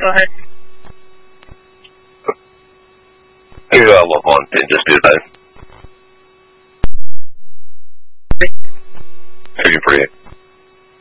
Go ahead. You log on and just do that. 3 for you.